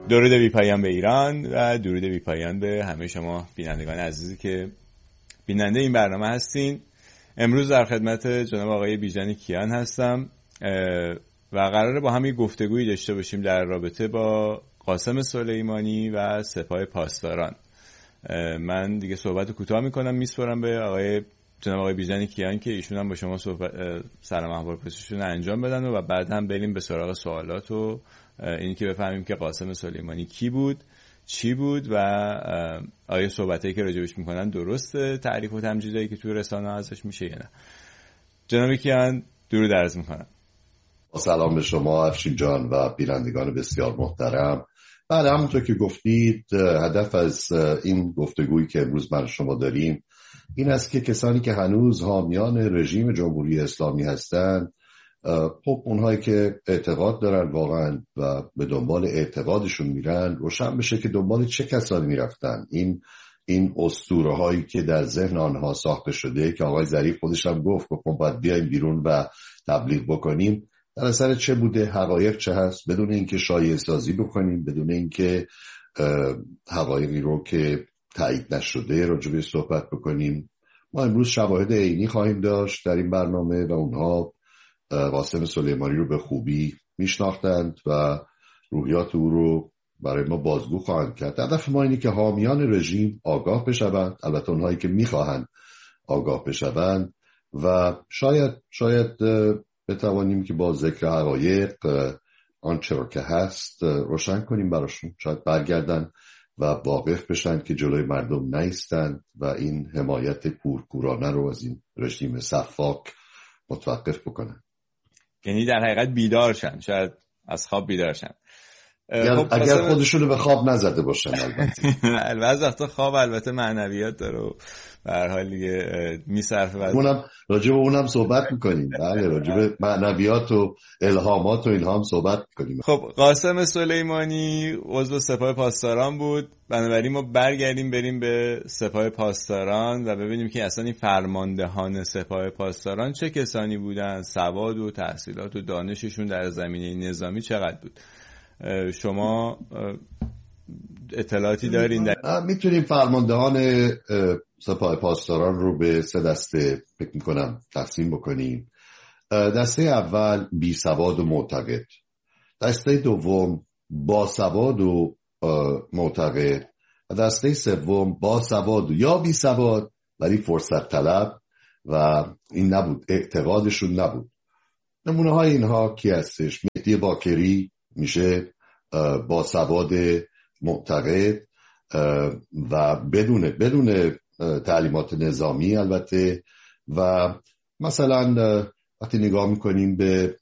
درود بی پایان به ایران و درود بی پایان به همه شما بینندگان عزیزی که بیننده این برنامه هستین. امروز در خدمت جناب آقای بیژن کیان هستم و قراره با هم یک گفتگویی داشته باشیم در رابطه با قاسم سلیمانی و سپاه پاسداران. من دیگه صحبت کوتاه میکنم، میسپارم به جناب آقای بیژن کیان که ایشون هم با شما سلام احوال پرسیشون انجام بدن و بعد هم بریم به سراغ سوالات و اینی که بفهمیم که قاسم سلیمانی کی بود، چی بود و آیا صحبتایی که راجبش میکنن درسته، تعریف و تمجیدایی که توی رسانه ازش میشه یا نه. جناب کیان درود عرض میکنم. سلام به شما افشین جان و بینندگان بسیار محترم. بله، همونطور که گفتید هدف از این گفتگویی که امروز من شما داریم این است که کسانی که هنوز حامیان رژیم جمهوری اسلامی هستند، خب اونهایی که اعتقاد دارن واقعا و به دنبال اعتقادشون میرن، روشن بشه که دنبال چه کسانی میرفتن. این اسطوره هایی که در ذهن آنها ساخته شده که آقای ظریف خودش هم گفت باید بیایم بیرون و تبلیغ بکنیم، در اثر چه بوده، حقایق چه هست، بدون اینکه شایعه سازی بکنیم، بدون اینکه حقایقی رو که تایید نشده راجع صحبت بکنیم. ما امروز شواهد عینی خواهیم داشت در این برنامه و اونها قاسم سلیمانی رو به خوبی میشناختند و روحیات او رو برای ما بازگو خواهند کرد. هدف ما اینه که حامیان رژیم آگاه بشوند، البته اونهایی که میخواهند آگاه بشوند و شاید بتوانیم که با ذکر حقایق آنچه رو که هست روشن کنیم براشون، شاید برگردن و واقف بشن که جلوی مردم نایستند و این حمایت کورکورانه رو از این رژیم سفاک متوقف بکنن. یعنی در حقیقت بیدار شن، شاید از خواب بیدار شن. اگر خودشونو به خواب نزده باشن. البته بعضی وقتا خواب البته معنویات داره و به هر حال دیگه میصرفه. راجع به اونم صحبت میکنیم. بله، راجع به معنویات و الهامات و اینها هم صحبت میکنیم. خب قاسم سلیمانی عضو سپاه پاسداران بود، بنابراین ما برگردیم بریم به سپاه پاسداران و ببینیم که اصلا این فرماندهان سپاه پاسداران چه کسانی بودن، سواد و تحصیلات و دانششون در زمینه نظامی چقدر بود. شما اطلاعاتی دارین؟ میتونیم فرماندهان سپاه پاسداران رو به 3 دسته فکر میکنم تقسیم بکنیم. دسته اول بی سواد و معتقد، دسته دوم با سواد و معتقد و دسته سوم با سواد و یا بی سواد ولی فرصت طلب و این نبود، اعتقادشون نبود. نمونه های اینها کی هستش؟ مهدی باکری میشه با سواد معتقد و بدون تعلیمات نظامی البته. و مثلا وقتی نگاه میکنیم به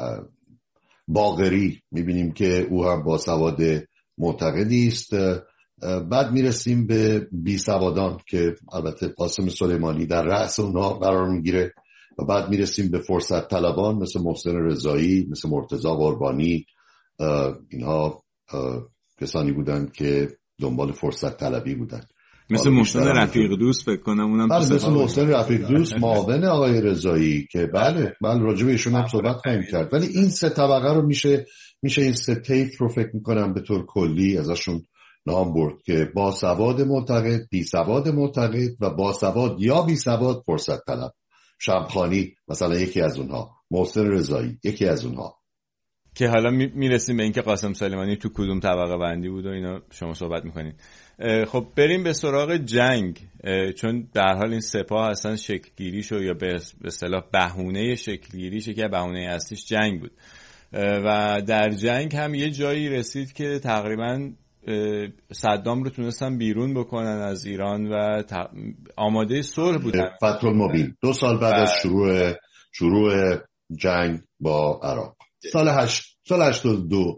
باقری میبینیم که او هم با سواد معتقدی است. بعد میرسیم به بی سوادان که البته قاسم سلیمانی در رأس اونها قرار میگیره و بعد میرسیم به فرصت طلبان مثل محسن رضایی، مثل مرتضی قربانی. اینها کسانی بودند که دنبال فرصت طلبی بودند، مثل محسن رفیق دوست فکر کنم اونم مثل محسن رفیق دوست معاون آقای رضایی که بله راجع به ایشون هم صحبت خواهیم کرد. ولی این 3 طبقه رو میشه این 3 طیف رو فکر میکنم به طور کلی ازشون نام برد که با سواد معتقد، بی سواد معتقد و با سواد یا بی سواد فرصت طلب. شمخانی مثلا یکی از اونها، محسن رضایی یکی از اونها. که حالا میرسیم به اینکه قاسم سلیمانی تو کدوم طبقه بندی بود و اینا شما صحبت میکنید. خب بریم به سراغ جنگ، چون در حال این سپاه اصلا شکلگیریشو یا به اصطلاح بهونه شکلگیریش که بهونه اصلیش جنگ بود و در جنگ هم یه جایی رسید که تقریبا صدام رو تونستن بیرون بکنن از ایران و آماده صلح بودن. فتح المبین 2 سال بعد از شروع جنگ با عراق، سال 82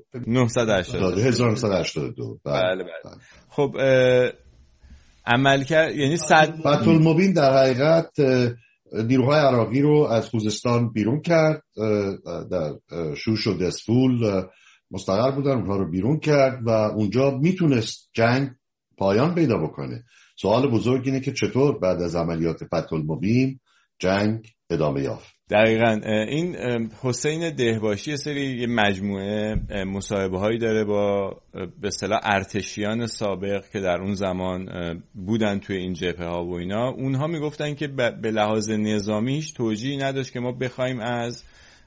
1982. بله. خب عمل کرد، یعنی فتح المبین در حقیقت نیروهای عراقی رو از خوزستان بیرون کرد، در شوش و دسفول مستقر بودن، اونها رو بیرون کرد و اونجا میتونست جنگ پایان پیدا بکنه. سوال بزرگ اینه که چطور بعد از عملیات فتح المبین جنگ ادامه یافت. دقیقاً. این حسین دهباشی یه سری یه مجموعه مصاحبه هایی داره با به اصطلاح ارتشیان سابق که در اون زمان بودن توی این جبهه ها و اینا. اونها میگفتن که به لحاظ نظامی هیچ توجیهی نداشت که ما بخوایم از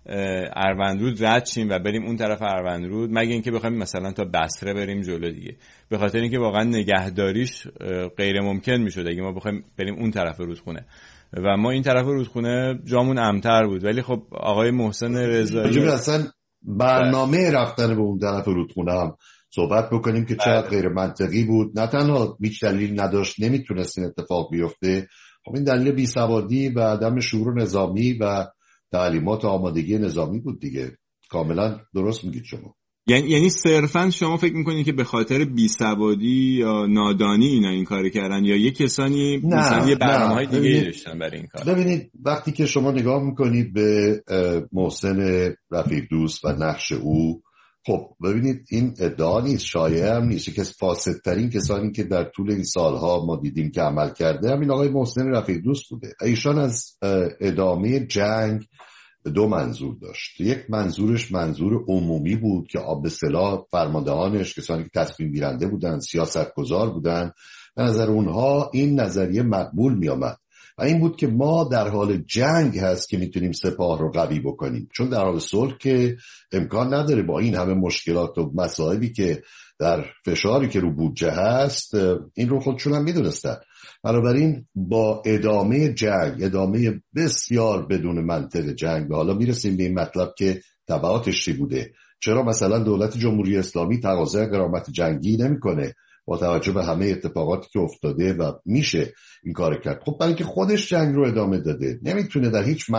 اروندرود رد شیم و بریم اون طرف اروندرود، مگه اینکه بخوایم مثلا تا بصره بریم جلو دیگه، به خاطر اینکه واقعا نگهداریش غیر ممکن میشد اگه ما بخوایم بریم اون طرف رودخونه و ما این طرف رودخونه جامون امتر بود. ولی خب آقای محسن رضایی اصلا برنامه رفتن به اون طرف رودخونه هم صحبت بکنیم که چقدر غیر منطقی بود. نه تنها هیچ دلیل نداشت، نمیتونست این اتفاق بیفته. خب این دلیل بیسوادی و عدم شعور نظامی و تعلیمات آمادگی نظامی بود دیگه. کاملا درست میگید شما. یعنی صرفا شما فکر میکنید که به خاطر بیسوادی یا نادانی اینا این کار کردن، یا یه کسانی مثلا یه برنامه‌های دیگه داشتن برای این کار؟ ببینید وقتی که شما نگاه میکنید به محسن رفیق دوست و نقش او، خب ببینید این ادعا نیست، شایعه هم نیست. یکی از فاسدترین کسانی که در طول این سالها ما دیدیم که عمل کرده همین آقای محسن رفیق دوست بوده. ایشان از ادامه جنگ دو منظور داشت. یک منظورش منظور عمومی بود که به اصطلاح فرماندهانش، کسانی که تصمیم گیرنده بودن، سیاستگزار بودن، به نظر اونها این نظریه مقبول می آمد و این بود که ما در حال جنگ هست که میتونیم سپاه رو قوی بکنیم، چون در حال صلح که امکان نداره با این همه مشکلات و مسائلی که در فشاری که رو بودجه هست. این رو خودشون هم میدونستن. بنابراین با ادامه جنگ، ادامه بسیار بدون منطق جنگ، و حالا میرسیم به این مطلب که تبعاتش چی بوده. چرا مثلا دولت جمهوری اسلامی تقاضای غرامت جنگی نمیکنه با توجه به همه اتفاقاتی که افتاده و میشه این کار کرد؟ خب برای که خودش جنگ رو ادامه داده، نمیتونه در هیچ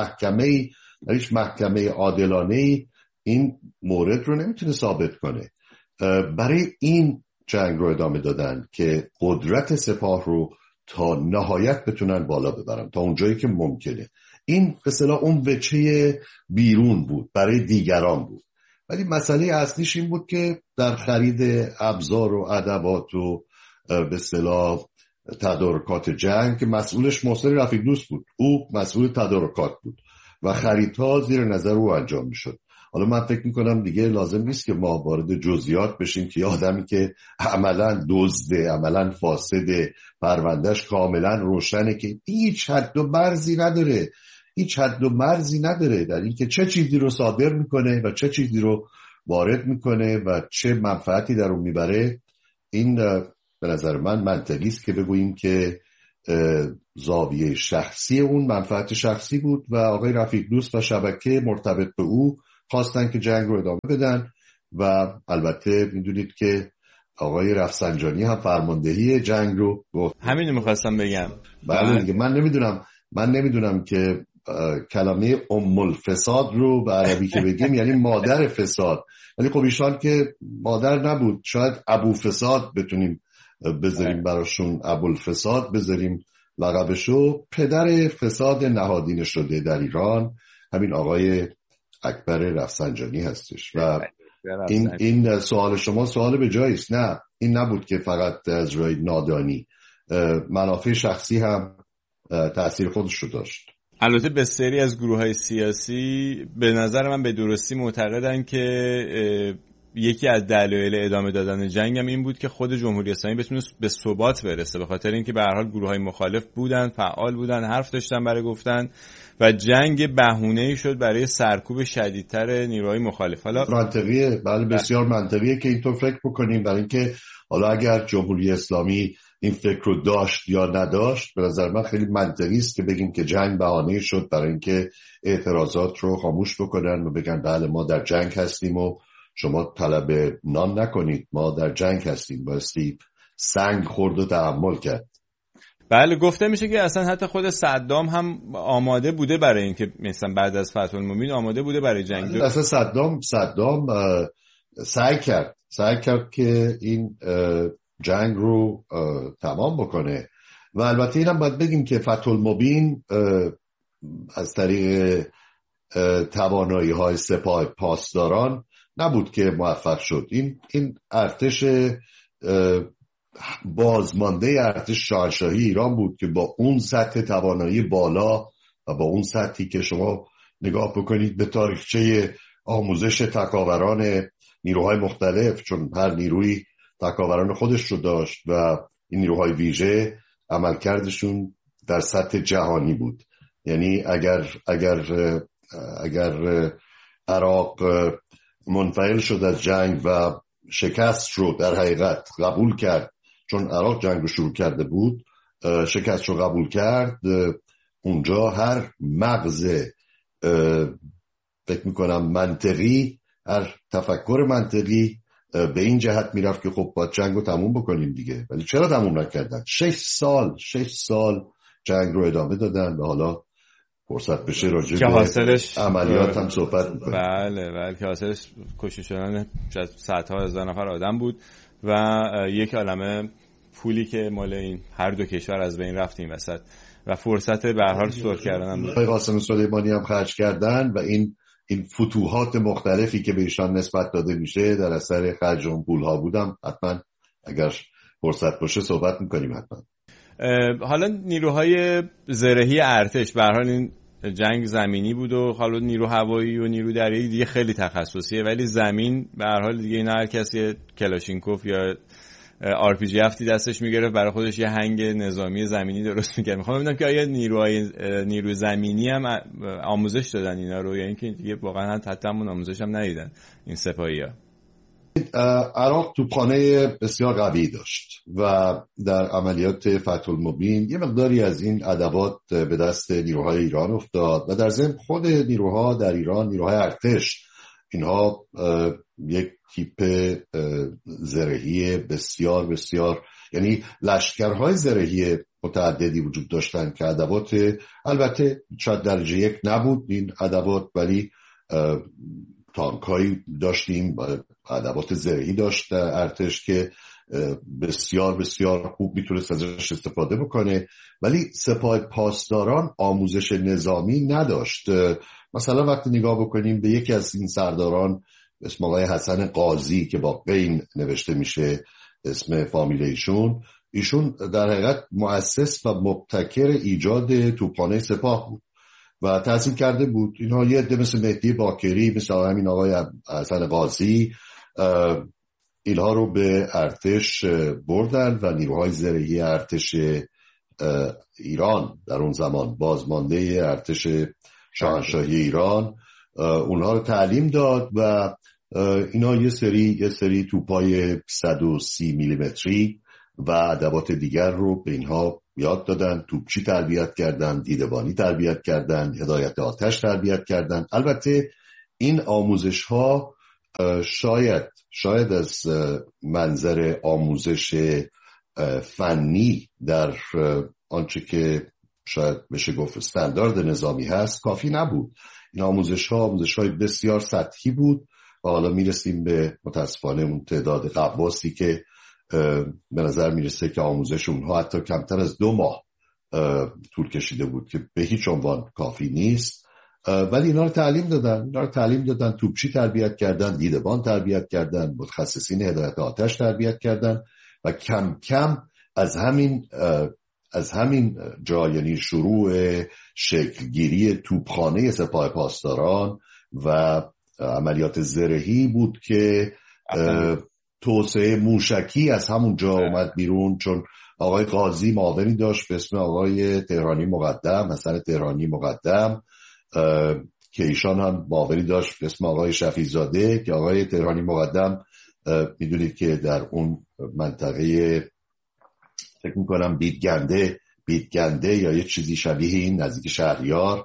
محکمه عادلانه این مورد رو نمیتونه ثابت کنه. برای این جنگ رو ادامه دادن که قدرت سپاه رو تا نهایت بتونن بالا ببرن، تا اونجایی که ممکنه. این به اصطلاح اون وجه بیرون بود، برای دیگران بود. ولی مسئله اصلیش این بود که در خرید ابزار و ادوات و به اصطلاح تدارکات جنگ که مسئولش محسن رفیق دوست بود، او مسئول تدارکات بود و خریدها زیر نظر او انجام میشد. حالا من فکر میکنم دیگه لازم نیست که ما وارد جزئیات بشیم که آدمی که عملا دزده، عملا فاسده، پروندهش کاملا روشنه که هیچ حد و مرزی نداره در این که چه چیزی رو صادر میکنه و چه چیزی رو وارد میکنه و چه منفعتی در اون میبره. این به نظر من منطقی است که بگوییم که زاویه شخصی اون منفعت شخصی بود و آقای رفیق دوست و شبکه مرتبط به او خواستن که جنگ رو ادامه بدن. و البته میدونید که آقای رفسنجانی هم فرماندهی جنگ رو گفت. همین رو میخواستم بگم. بله دیگه. من نمیدونم که کلمه الفساد رو به عربی که بگیم یعنی مادر فساد، ولی خب ایشان که مادر نبود، شاید ابو فساد بتونیم بذاریم براشون، ابوالفساد بذاریم لقبشو. پدر فساد نهادینه شده در ایران همین آقای اکبر رفسنجانی هستش. و این سوال شما سوال به جایی است. نه، این نبود که فقط از روی نادانی، منافع شخصی هم تأثیر خودش رو داشت. البته بسیاری از گروه‌های سیاسی به نظر من به درستی معتقدن که یکی از دلایل ادامه دادن جنگ هم این بود که خود جمهوری اسلامی بتونه به ثبات برسه، به خاطر اینکه به هر حال گروه‌های مخالف بودن، فعال بودن، حرف داشتن برای گفتن و جنگ بهونه‌ای شد برای سرکوب شدیدتر نیروهای مخالف. حالا منطقیه، بله بسیار منطقیه که اینطور فکر بکنیم، برای اینکه حالا اگر جمهوری اسلامی این فکر رو داشت یا نداشت، به نظر من خیلی منطقی است که بگیم که جنگ بهانه‌ای شد برای اینکه اعتراضات رو خاموش بکنن و بگن بله ما در جنگ هستیم و شما طلب نان نکنید، ما در جنگ هستیم، بایستی سنگ خورد و تحمل کرد. بله، گفته میشه که اصلا حتی خود صدام هم آماده بوده برای اینکه مثلا بعد از فتح المبین آماده بوده برای جنگ. اصلا صدام سعی کرد که این جنگ رو تمام بکنه. و البته اینم باید بگیم که فتح المبین از طریق توانایی های سپاه پاسداران نبود که موفق شد. این ارتش بازمانده ارتش شاهنشاهی ایران بود که با اون سطح توانایی بالا و با اون سطحی که شما نگاه بکنید به تاریخچه آموزش تکاوران نیروهای مختلف، چون هر نیروی تکاوران خودش رو داشت و این نیروهای ویژه عملکردشون در سطح جهانی بود. یعنی اگر عراق منفعل شد از جنگ و شکست رو در حقیقت قبول کرد، چون عراق جنگ رو شروع کرده بود، شکست رو قبول کرد، اونجا هر مغز فکر میکنم منطقی، هر تفکر منطقی به این جهت میرفت که خب باید جنگ رو تموم بکنیم دیگه. ولی چرا تموم نکردن؟ 6 سال جنگ رو ادامه دادن و حالا فرصت بشه راجع به عملیات هم صحبت میکنیم. بله که حاصلش کشته شدن صدها هزار نفر آدم بود و یک عالمه پولی که مال این هر دو کشور از بین رفت این وسط و فرصت به هر حال سر کردن هم قاسم سلیمانی هم خرج کردن و این فتوحات مختلفی که به ایشان نسبت داده میشه در اثر خرج اون پولها بودم. حتما اگر فرصت باشه صحبت میکنیم. حتما حالا نیروهای زرهی ارتش به هر حال این جنگ زمینی بود و حالا نیرو هوایی و نیرو دریایی دیگه خیلی تخصصیه، ولی زمین به هر حال دیگه اینا هر کسی کلاشینکوف یا RPG هفتی دستش میگرفت برای خودش یه هنگ نظامی زمینی درست میکرد. میخوام ببینم که آیا نیرو زمینی هم آموزش دادن اینا رو یا اینکه دیگه واقعا حتی همون آموزش هم ندیدن این سپاهی‌ها؟ عراق توپخانه بسیار قوی داشت و در عملیات فتح المبین یه مقداری از این ادوات به دست نیروهای ایران افتاد و در ضمن خود نیروها در ایران، نیروهای ارتش، اینها یک تیپ زرهی بسیار بسیار، یعنی لشکرهای زرهی متعددی وجود داشتن که ادوات البته شاید درجه یک نبود این ادوات، ولی تانکایی داشتیم، ادوات زرهی داشت ارتش که بسیار بسیار خوب میتونست ازش استفاده بکنه، ولی سپاه پاسداران آموزش نظامی نداشت. مثلا وقتی نگاه بکنیم به یکی از این سرداران اسم آقای حسن قاضی که با قین نوشته میشه اسم فامیل ایشون در حقیقت مؤسس و مبتکر ایجاد توپخانه سپاه بود و تأسیس کرده بود. اینها یه عده مثل مهدی باکری، مثل همین آقای حسن قاضی، اینها رو به ارتش بردن و نیروهای زرهی ارتش ایران در اون زمان، بازمانده ارتش شاهنشاهی ایران، اونها رو تعلیم داد و اینا یه سری توپای 130 میلیمتری و ادوات دیگر رو به اینها یاد دادن. توپچی تربیت کردن، دیدبانی تربیت کردن، هدایت آتش تربیت کردن. البته این آموزش ها شاید از منظر آموزش فنی در آنچه که شاید بشه گفت استاندارد نظامی هست کافی نبود. این آموزش های بسیار سطحی بود و حالا میرسیم به متاسفانه اون تعداد قواسی که به نظر میرسه که آموزش اونها حتی کمتر از 2 ماه طول کشیده بود که به هیچ عنوان کافی نیست. ولی اینا رو تعلیم دادن، توپچی تربیت کردن، دیدبان تربیت کردن، متخصصین هدایت آتش تربیت کردن و کم کم از همین جا، یعنی شروع شکلگیری توپخانه سپاه پاسداران و عملیات زرهی بود که توسعه موشکی از همون جا اومد بیرون، چون آقای قاضی معاونی داشت به اسم آقای تهرانی مقدم، حسن تهرانی مقدم، که ایشان هم معاونی داشت به اسم آقای شفیع‌زاده که آقای تهرانی مقدم میدونید که در اون منطقه فکر میکنم بیدگنده یا یه چیزی شبیه این نزدیک شهریار،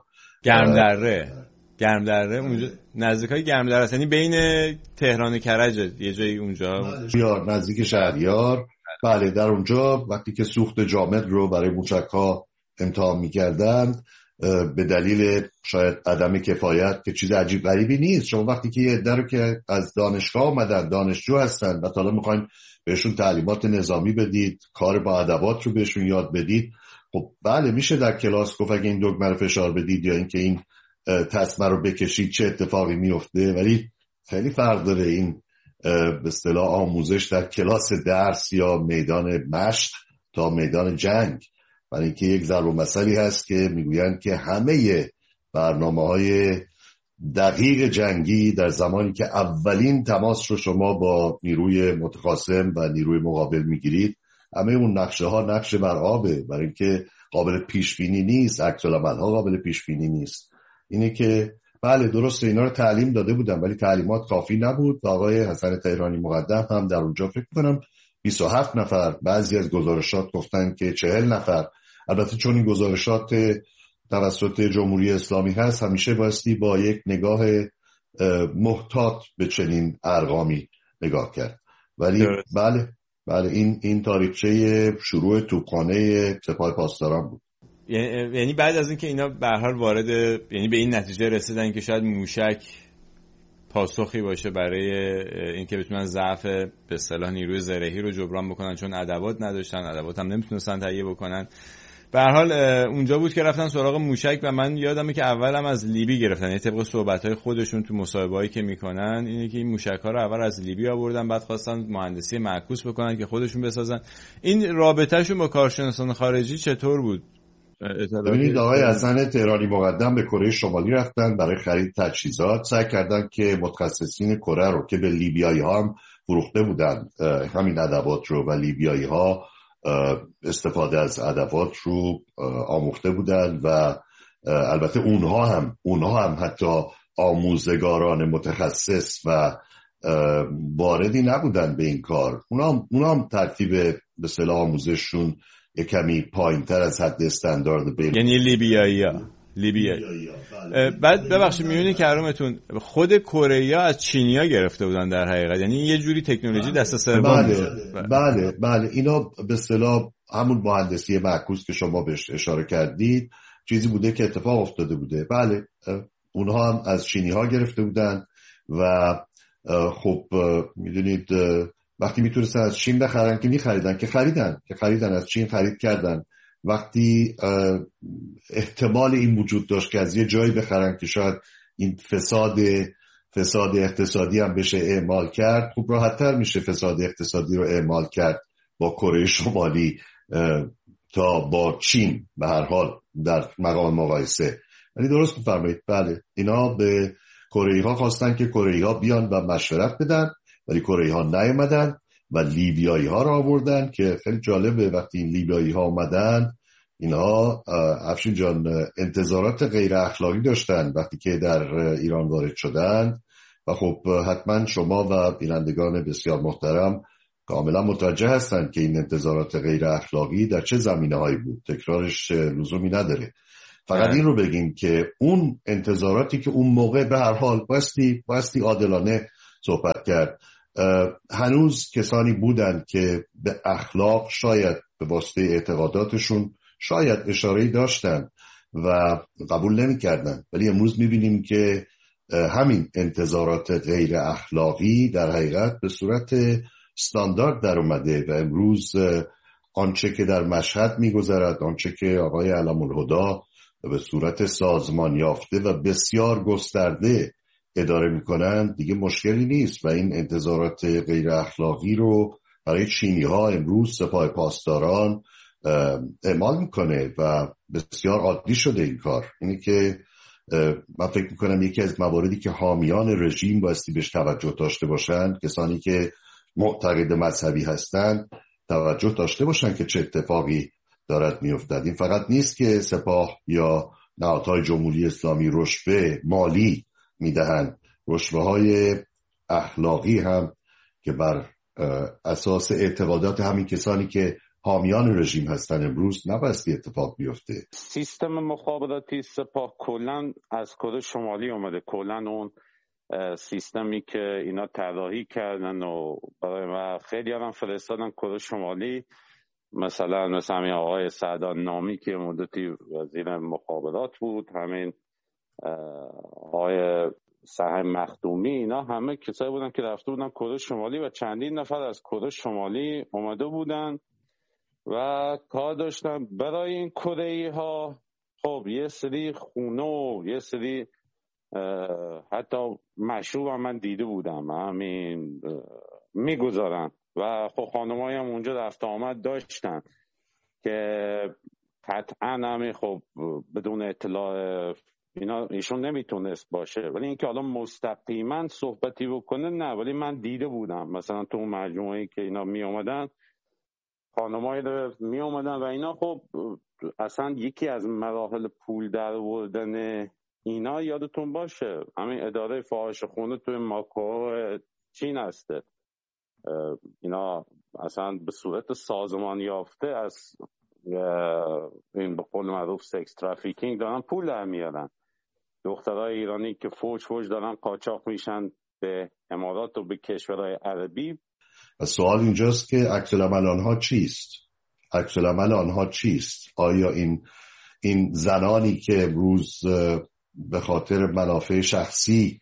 گرمدره اونجا نزدیکای گرمدره است، یعنی بین تهران و کرج یه جایی اونجا نزدیک شهریار. بله در اونجا وقتی که سوخت جامد رو برای موشک‌ها امتحان می‌کردن به دلیل شاید عدم کفایت که چیز عجیب غریبی نیست، شما وقتی که یه عده رو که از دانشگاه اومدن، دانشجو هستن و حالا می‌خواید بهشون تعلیمات نظامی بدید، کار با ادوات رو بهشون یاد بدید، خب بله میشه در کلاس گفت اگه این دکمه رو فشار بدید یا اینکه این تسمه رو بکشید چه اتفاقی میفته، ولی خیلی فرق داره این به اصطلاح آموزش در کلاس درس یا میدان مشق تا میدان جنگ. برای اینکه یک ضرب المثلی هست که میگویند که همه برنامه‌های دقیق جنگی در زمانی که اولین تماس رو شما با نیروی متخاصم و نیروی مقابل میگیرید، همه اون نقشه ها نقشه بر آبه، برای اینکه قابل پیش بینی نیست، عکس العمل ها قابل پیش بینی نیست. اینه که بله درسته اینا رو تعلیم داده بودن ولی تعلیمات کافی نبود و آقای حسن تهرانی مقدم هم در اونجا فکر کنم 27 نفر، بعضی از گزارشات گفتن که 40 نفر. البته چون این گزارشات توسط جمهوری اسلامی هست همیشه بایستی با یک نگاه محتاط به چنین ارقامی نگاه کرد، ولی بله این تاریخچه شروع توپخانه سپاه پاسداران بود. یعنی بعد از اینکه اینا به هر حال وارد، یعنی به این نتیجه رسیدن که شاید موشک پاسخی باشه برای اینکه بتونن ضعف به اصطلاح نیروی زرهی رو جبران بکنن، چون ادوات نداشتن، ادوات هم نمیتونستن تهیه بکنن. به هر حال اونجا بود که رفتن سراغ موشک و من یادمه که اول هم از لیبی گرفتن، یعنی طبق صحبت‌های خودشون تو مصاحبه‌ای که میکنن اینه که این موشک‌ها رو اول از لیبی آوردن، بعد خواستن مهندسی معکوس بکنن که خودشون بسازن. این رابطه‌شون با کارشناسان خارجی چطور بود؟ ببینید آقای حسن تهرانی مقدم به کره شمالی رفتن برای خرید تجهیزات، سعی کردن که متخصصین کره رو که به لیبیایی‌ها هم فروخته بودن همین ادوات رو و لیبیایی‌ها استفاده از ادوات رو آموخته بودن و البته اونها هم حتی آموزگاران متخصص و واردی نبودن به این کار. اونا هم ترتیب به اصطلاح آموزششون یک کمی پایین‌تر از حد استاندارد بود، یعنی لیبیایی. بعد ببخشید میونی کارمتون، خود کره از چینیا گرفته بودن در حقیقت، یعنی یه جوری تکنولوژی دست سوم میشه. بله اینا به اصطلاح همون مهندسی معکوس که شما بهش اشاره کردید چیزی بوده که اتفاق افتاده بوده. بله اونها هم از چینی ها گرفته بودن و خب میدونید وقتی میتونستن از چین بخرن که میخریدن، که خریدن از چین خرید کردن. وقتی احتمال این وجود داشت که از یه جایی بخرن که شاید این فساد اقتصادی هم بشه اعمال کرد، خب راحت‌تر میشه فساد اقتصادی رو اعمال کرد با کره شمالی تا با چین به هر حال در مقام مقایسه. ولی درست می‌فرمایید، بله اینا به کره‌ای‌ها خواستن که کره‌ای‌ها بیان و مشورت بدن، ولی کره‌ای‌ها نیومدن و لیبیایی‌ها رو آوردن که خیلی جالبه. وقتی این لیبیایی‌ها اومدن اینها افشین جان انتظارات غیر اخلاقی داشتن وقتی که در ایران وارد شدن و خب حتما شما و بینندگان بسیار محترم کاملا متوجه هستن که این انتظارات غیر اخلاقی در چه زمینه‌هایی بود. تکرارش لزومی نداره، فقط این رو بگیم که اون انتظاراتی که اون موقع به هر حال باستی عادلانه صحبت کرد، هنوز کسانی بودند که به اخلاق شاید به واسطه اعتقاداتشون شاید اشاره‌ای داشتن و قبول نمی‌کردن، ولی امروز می‌بینیم که همین انتظارات غیر اخلاقی در حقیقت به صورت استاندارد در اومده و امروز آنچه که در مشهد می‌گذرد، آنچه که آقای علم‌الهدی به صورت سازمان یافته و بسیار گسترده اداره میکنن دیگه مشکلی نیست و این انتظارات غیر اخلاقی رو برای چینی ها امروز سپاه پاسداران اعمال میکنه و بسیار عادی شده این کار. اینی که من فکر میکنم یکی از مواردی که حامیان رژیم بایستی بهش توجه داشته باشن، کسانی که معتقد مذهبی هستن توجه داشته باشن که چه اتفاقی دارد میافتد. این فقط نیست که سپاه یا نهادهای جمهوری اسلامی رشوه مالی میدهند، رشوه‌های اخلاقی هم که بر اساس اعتقادات همین کسانی که حامیان رژیم هستن امروز نبایستی اتفاق بیفته. سیستم مخابراتی سپاه کلاً از کره شمالی اومده، کلاً اون سیستمی که اینا طراحی کردن و خیلی هم فرستادن کره شمالی، مثلا همین آقای سعدان نامی که مدتی وزیر مخابرات بود، همین آقای سهم مخدومی، اینا همه کسایی بودن که رفته بودن کره شمالی و چندین نفر از کره شمالی اومده بودن و کار داشتن برای این کره‌ای ها. خب یه سری خونه و یه سری حتی مشروب هم من دیده بودم همین میگذارن و خب خانمایی هم اونجا رفت آمد داشتن که قطعا همین خب بدون اطلاع ایشون نمیتونست باشه، ولی اینکه حالا مستقیما صحبتی بکنه نه، ولی من دیده بودم مثلا تو مجموعه‌ای که اینا می اومدن، خانمایی می اومدن و اینا، خب اصلا یکی از مراحل پول در آوردن اینا یادتون باشه همین اداره فاحشه‌خونه توی ماکو چین هسته، اینا اصلا به صورت سازمان یافته از این به قول معروف سکس ترافیکینگ دارن پول در میارن. دخترای ایرانی که فوج دارن قاچاق میشن به امارات و به کشورهای عربی. سوال اینجاست که عکس العمل آنها چیست؟ عکس العمل آنها چیست؟ آیا این زنانی که امروز به خاطر منافع شخصی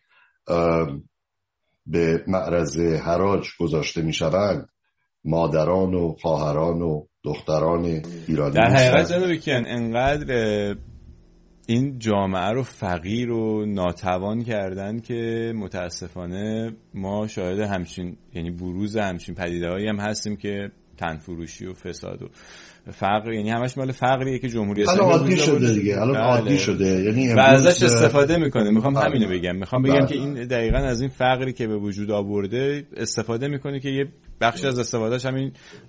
به معرض حراج گذاشته میشوند مادران و خواهران و دختران ایرانی در حقیقت جناب کیان انقدر این جامعه رو فقیر و ناتوان کردن که متاسفانه ما شاهد همچین یعنی بروز همچین پدیده‌هایی هم هستیم که تنفروشی و فساد و فقر، یعنی همش مال فقریه که جمهوری اسلامی عادی شده دیگه، الان عادی شده، یعنی و ازش استفاده میکنه. میخوام همینو بگم، میخوام بگم که این دقیقاً از این فقری که به وجود آورده استفاده میکنه که یه بخشی از استفادهش همین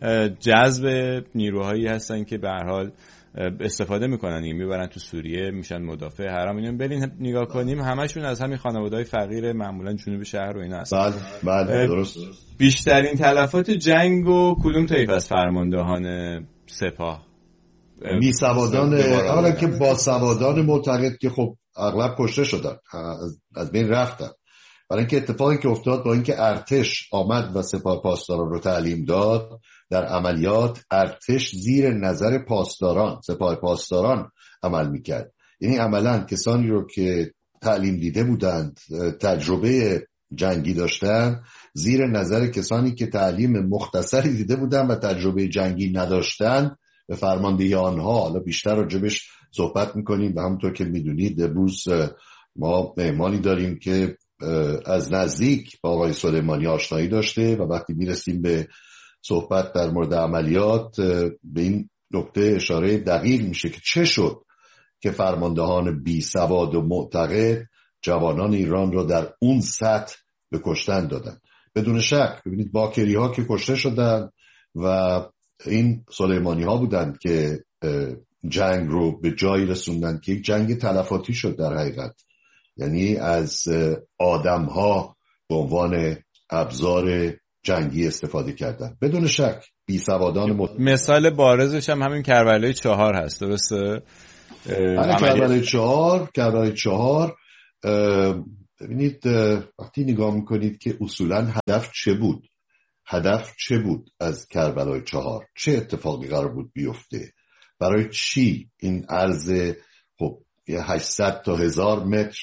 جذب نیروهایی هستن که به هر حال استفاده میکنن، میبرن تو سوریه میشن مدافع حرم. اینو برین نگاه کنیم همشون از همین خانواده‌های فقیر معمولا جنوب شهر و اینا هستن. بله درست. بیشترین تلفات جنگ و کدوم طیف از فرماندهان سپاه؟ بی سوادان، اولا که با سوادان معتقد که خب اغلب کشته شدن، از بین رفتن. برای اینکه اتفاقی که افتاد با اینکه ارتش آمد و سپاه پاسداران رو تعلیم داد، در عملیات ارتش زیر نظر پاسداران، سپاه پاسداران عمل میکرد. یعنی عملا کسانی رو که تعلیم دیده بودند، تجربه جنگی داشتن، زیر نظر کسانی که تعلیم مختصری دیده بودند و تجربه جنگی نداشتن به فرماندهی آنها. حالا بیشتر راجبش صحبت میکنیم و همونطور که میدونید امروز ما مهمانی داریم که از نزدیک با آقای سلیمانی آشنایی داشته و وقتی میرسیم به صحبت در مورد عملیات به این نکته اشاره دقیق میشه که چه شد که فرماندهان بی سواد و معتقد جوانان ایران را در اون سطح به کشتن دادن. بدون شک ببینید باکری ها که کشته شدن و این سلیمانی ها بودند که جنگ رو به جایی رسوندن که یک جنگ تلفاتی شد در حقیقت، یعنی از آدم ها به عنوان ابزار جنگی استفاده کردن. بدون شک بی سوادان مثال بارزش هم همین کربلای 4 هست، درسته؟ کربلای 4 ببینید وقتی نگاه میکنید که اصولا هدف چه بود از کربلای 4؟ چه اتفاقی قرار بود بیفته؟ برای چی این عرض خب 800 تا 1000 متر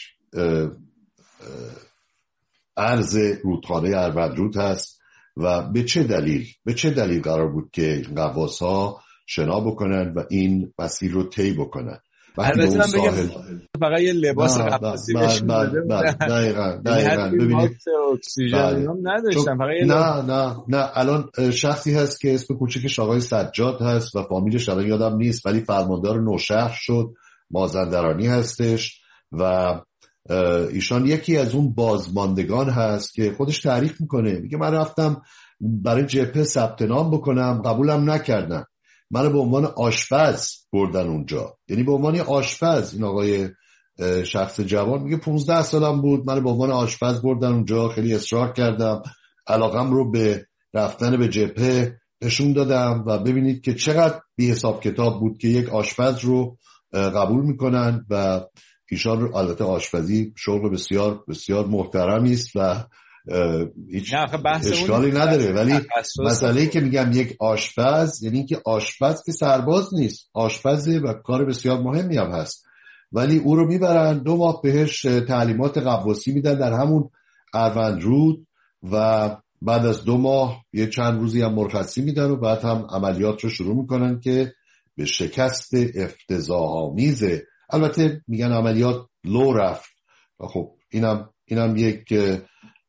عرض رودخانه اروندرود هست و به چه دلیل قرار بود که غواص‌ها شنا بکنن و این مسیر رو طی بکنن؟ البته من بگم فقط یه لباس غواصی بهشون داده بودن. دقیقاً ببینید اکسیژن هم نداشتن، فقط نه الان شخصی هست که اسم کوچیکش آقای سجاد هست و فامیلش الان یادم نیست، ولی فرماندار نوشهر شد، مازندرانی هستش و ایشان یکی از اون بازماندگان هست که خودش تعریف میکنه، میگه من رفتم برای جبهه ثبت نام بکنم، قبولم نکردن، منو به عنوان آشپز بردن اونجا. یعنی به عنوان آشپز، این آقای شخص جوان میگه 15 سالم بود، منو به عنوان آشپز بردن اونجا، خیلی اصرار کردم، علاقم رو به رفتن به جبهه نشون دادم و ببینید که چقدر بی حساب کتاب بود که یک آشپز رو قبول میکنن و ایشان رو. البته آشپزی شغل بسیار بسیار محترمی است و هیچ اشکالی نداره، ولی مسئله‌ای که میگم یک آشپز، یعنی که آشپز که سرباز نیست، آشپزه و کار بسیار مهمی هم هست، ولی او رو میبرن 2 ماه بهش تعلیمات غواصی میدن در همون اروندرود و بعد از 2 ماه یه چند روزی هم مرخصی میدن و بعد هم عملیات رو شروع میکنن که به شکست افتضاح‌آمیز، البته میگن عملیات لو رفت و خب اینم یک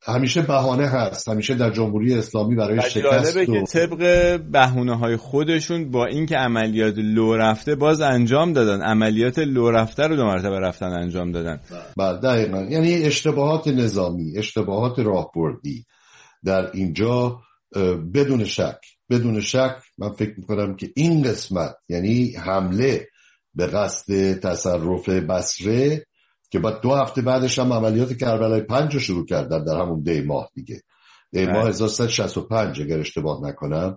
همیشه بهانه هست، همیشه در جمهوری اسلامی برای شکست. جالبه که طبق بهونه‌های خودشون با اینکه عملیات لو رفته باز انجام دادن، عملیات لو رفته رو 2 مرتبه رفتن انجام دادن. بله دقیقاً، یعنی اشتباهات نظامی، اشتباهات راهبردی در اینجا بدون شک من فکر میکنم که این قسمت، یعنی حمله به قصد تصرف بصره که بعد 2 هفته بعدش هم عملیات کربلای 5 رو شروع کردن در همون دی ماه دیگه، دی ماه 1365 اگر اشتباه نکنم.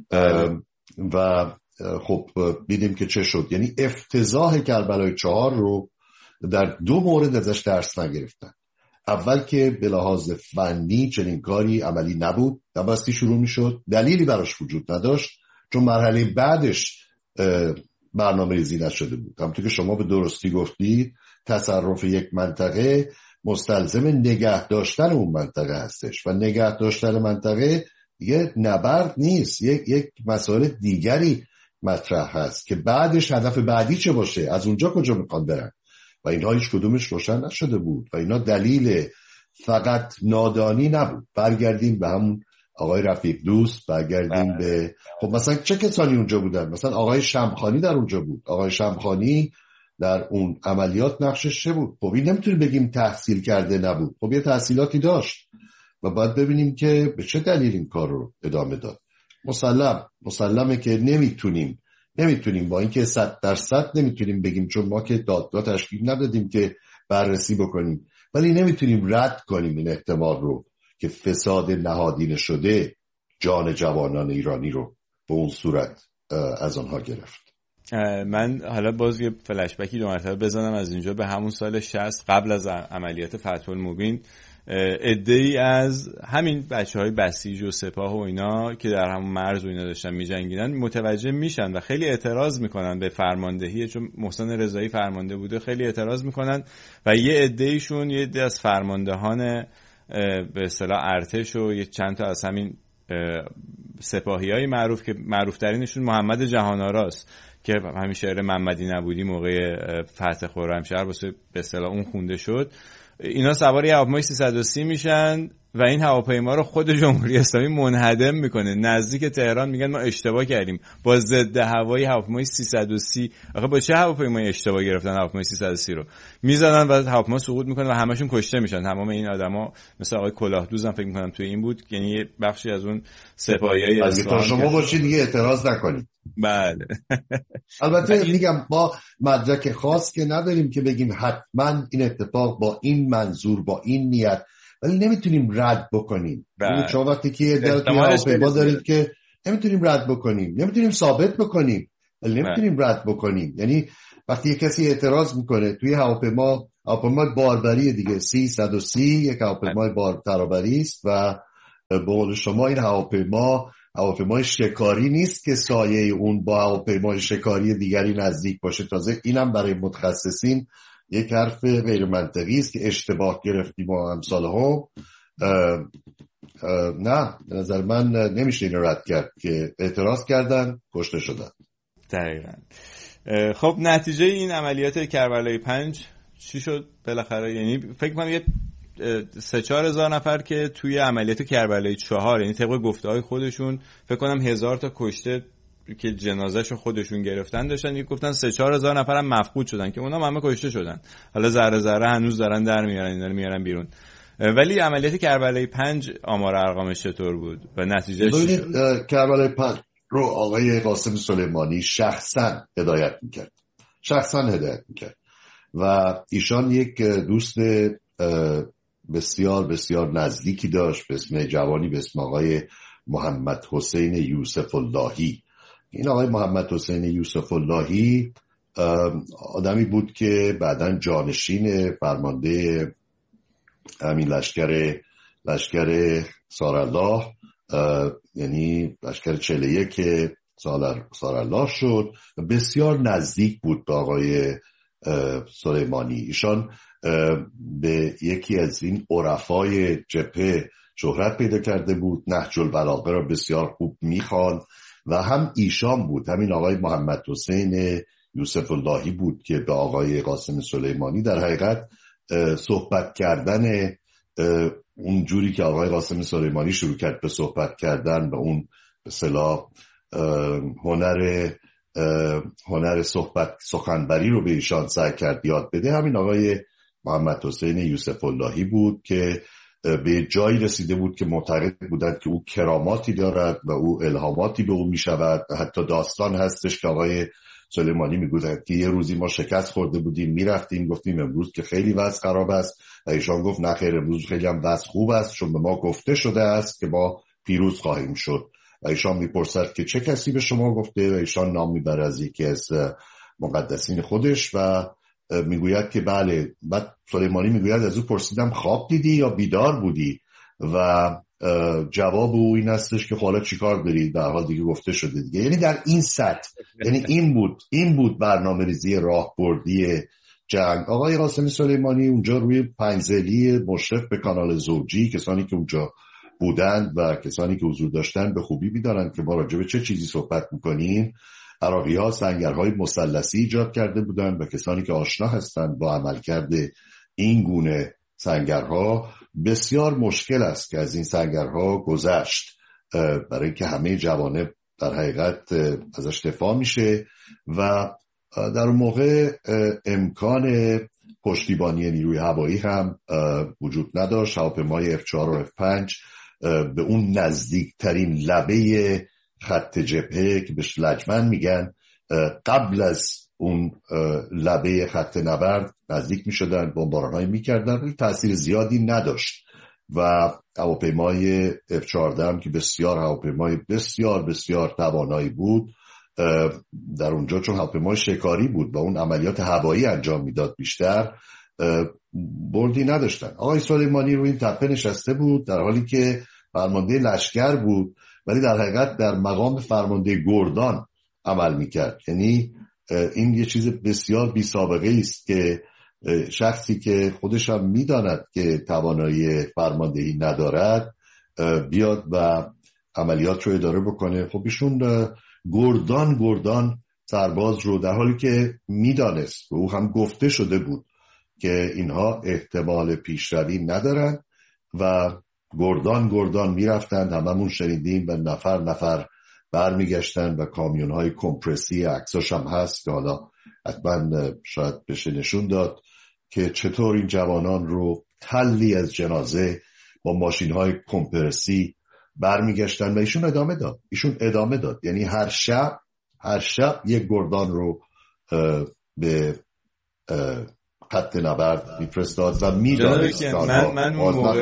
و خب دیدیم که چه شد، یعنی افتضاح کربلای 4 رو در 2 مورد ازش درس نگرفتن. اول که به لحاظ فنی چنین کاری عملی نبود، نبستی شروع می شد، دلیلی براش وجود نداشت، چون مرحله بعدش برنامه ریزی نشده بود. همونطور که شما به درستی گفتید تصرف یک منطقه مستلزم نگه داشتن اون منطقه هستش و نگه داشتن منطقه یه نبرد نیست، یک مسائل دیگری مطرح هست که بعدش هدف بعدی چه باشه، از اونجا کجا میخوان برن و اینها هیچ کدومش روشن نشده بود و اینا دلیل فقط نادانی نبود. برگردیم به همون آقای رفیق دوست، برگردیم به خب مثلا چه کسانی اونجا بودن، مثلا آقای شمخانی در اونجا بود. آقای شمخانی در اون عملیات نقشش چه بود؟ خب این نمیتونیم بگیم تحصیل کرده نبود، خب یه تحصیلاتی داشت و باید ببینیم که به چه دلیل این کار رو ادامه داد. مسلمه که نمیتونیم با اینکه 100% نمیتونیم بگیم، چون ما که دادگاه تشکیل ندادیم که بررسی بکنیم، ولی نمیتونیم رد کنیم این احتمال رو که فساد نهادینه شده جان جوانان ایرانی رو به اون صورت از آنها گرفت. من حالا باز یه فلشبکی 2 مرتبه بزنم از اینجا به همون سال 60 قبل از عملیات فتح المبین. عده‌ای از همین بچه‌های بسیج و سپاه و اینا که در همون مرز و اینا داشتن می‌جنگیدن متوجه میشن و خیلی اعتراض میکنن به فرماندهی، چون محسن رضایی فرمانده بوده، خیلی اعتراض میکنن و یه عده از فرماندهان به اصطلاح ارتش و یه چند تا از همین سپاهیای معروف که معروف ترینشون محمد جهان‌آراست که همین شعر محمدی نبودی موقع فتح خرمشهر واسه به اصطلاح اون خونده شد، اینا سوار یه هواپیمای 330 میشن و این هواپیما رو خود جمهوری اسلامی منهدم میکنه نزدیک تهران. میگن ما اشتباه کردیم با ضد هوایی هواپیمای 330. آخه با چه هواپیمای اشتباه گرفتن هواپیمای 330 رو میزنن و هواپیما سقوط میکنه و همشون کشته میشن. تمام این آدما مثل آقای کلاهدوز هم فکر میکنم توی این بود، یعنی یه بخشی از اون سپاهیای اصفهان. شما باشید دیگه اعتراض نکنید. بله البته میگم ما مدرک خاص که نداریم که بگیم حتما این اتفاق با این منظور با این نیت، ولی نمیتونیم رد بکنیم. چون وقتی که در هواپیما دارید که نمیتونیم رد بکنیم، نمیتونیم ثابت بکنیم، ولی نمیتونیم رد بکنیم. یعنی وقتی یک کسی اعتراض میکنه توی هواپیمای باربری دیگه 330 یک هواپیمای بار ترابری است و به قول شما این هواپیمای شکاری نیست که سایه اون با هواپیمای شکاری دیگری نزدیک باشه. تازه اینم برای متخصصین یک حرف غیر منطقی است که اشتباه گرفتیم و امثال هم. نه به نظر من نمیشه این رد کرد که اعتراض کردن کشته شدن. دقیقاً. خب نتیجه این عملیات کربلای 5 چی شد بالاخره؟ یعنی فکر کنم یه 3-4 هزار نفر که توی عملیات کربلای 4 یعنی طبق گفته‌های خودشون فکر کنم 1000 تا کشته که جنازه‌شو خودشون گرفتن داشتن، یک گفتن 3-4 هزار نفر هم مفقود شدن که اونا همه کشته شدن. حالا ذره ذره هنوز دارن در میارن بیرون. ولی عملیات کربلای 5 آمار ارقامش چطور بود و نتیجه چی شد؟ کربلای 5 رو آقای قاسم سلیمانی شخصا هدایت میکرد و ایشان یک دوست بسیار بسیار نزدیکی داشت به اسم جوانی به اسم آقای محمد حسین یوسف اللهی. این آقای محمد حسین یوسف اللهی آدمی بود که بعداً جانشین فرمانده همین لشکر سارالله یعنی لشکر 41 سارالله شد. بسیار نزدیک بود به آقای سلیمانی. ایشان به یکی از این عرفای جبهه شهرت پیدا کرده بود، نهج البلاغه را بسیار خوب میخواند و هم ایشان بود، همین آقای محمد حسین یوسف اللهی بود که به آقای قاسم سلیمانی در حقیقت صحبت کردن اون جوری که آقای قاسم سلیمانی شروع کرد به صحبت کردن و اون به اصطلاح هنر سخنوری رو به ایشان سعی کرد یاد بده، همین آقای محمد حسین یوسف اللهی بود که به جایی رسیده بود که معتقد بودند که او کراماتی دارد و او الهاماتی به او می شود. حتی داستان هستش که آقای سلیمانی می گوید که یه روزی ما شکست خورده بودیم، می رفتیم گفتیم امروز که خیلی وضع خراب است و ایشان گفت نه خیر، امروز خیلی هم وضع خوب است چون به ما گفته شده است که ما پیروز خواهیم شد. و ایشان می پرسد که چه کسی به شما گفته و ایشان نام می بره از یکی از مقدسین خودش و میگوید که بله. بعد سلیمانی میگوید از او پرسیدم خواب دیدی یا بیدار بودی و جواب او این هستش که حالا چیکار دارید، در حال دیگه گفته شده دیگه. یعنی در این سطح، یعنی این بود برنامه‌ریزی راهبردی جنگ. آقای قاسم سلیمانی اونجا روی پنزلی مشرف به کانال زوجی، کسانی که اونجا بودند و کسانی که حضور داشتن به خوبی می‌دانند که ما راجع به چه چیزی صحبت می‌کنیم. عراقی‌ها سنگرهای مثلثی ایجاد کرده بودند و کسانی که آشنا هستند با عملکرد این گونه سنگرها بسیار مشکل است که از این سنگرها گذشت، برای اینکه همه جوانب در حقیقت ازش دفاع میشه و در اون موقع امکان پشتیبانی نیروی هوایی هم وجود نداشت. هواپیمای F4 و F5 به اون نزدیکترین لبه خط جبهه که بهش لجمن میگن قبل از اون لبه خط نبرد نزدیک میشدن، بمباران‌هایی میکردن، ولی تأثیر زیادی نداشت. و هواپیمای F14 هم که بسیار هواپیمای بسیار بسیار توانایی بود، در اونجا چون هواپیمای شکاری بود و اون عملیات هوایی انجام میداد بیشتر، بردی نداشتن. آقای سلیمانی روی این تپه نشسته بود در حالی که فرمانده لشکر بود، ولی در حقیقت در مقام فرمانده گردان عمل میکرد. یعنی این یه چیز بسیار بی سابقه است که شخصی که خودش هم میداند که توانایی فرماندهی ندارد بیاد و عملیات رو اداره بکنه. خب ایشون گردان سرباز رو، در حالی که میدانست و او هم گفته شده بود که اینها احتمال پیشروی ندارن و گردان میرفتند، هممون شنیدیم، و نفر برمیگشتن و کامیون‌های کمپرسی، عکساش هم هست که حالا حتما شاید بشه نشون داد که چطور این جوانان رو تلی از جنازه با ماشین‌های کمپرسی برمیگشتن و ایشون ادامه داد. یعنی هر شب یک گردان رو به خط نبرد میفرستاد و میدانست من